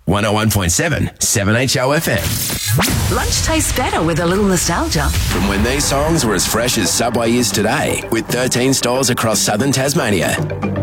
101.7 7HO FM. Lunch tastes better with a little nostalgia. From when these songs were as fresh as Subway is today, with 13 stores across southern Tasmania.